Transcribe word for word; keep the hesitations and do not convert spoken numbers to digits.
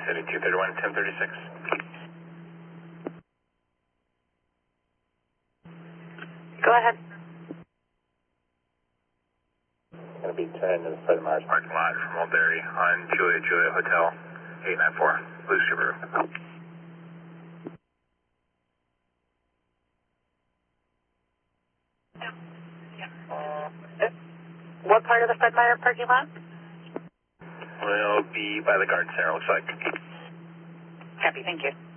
City two thirty-one, ten thirty-six. Go ahead. Going to be turning into the Fred Meyers parking lot from Old Dairy on Julia Julia Hotel, eight nine four, Blue Subaru. What part of the Fred Meyer parking lot? Will be by the garden center, looks like. Copy, thank you.